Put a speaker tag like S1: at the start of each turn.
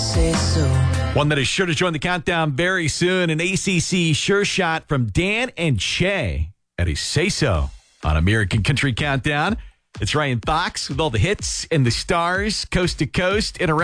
S1: say so.
S2: One that is sure to join the countdown very soon, an ACC sure shot from Dan and Shay at a Say So on American Country Countdown. It's Ryan Fox with all the hits and the stars, coast to coast and around.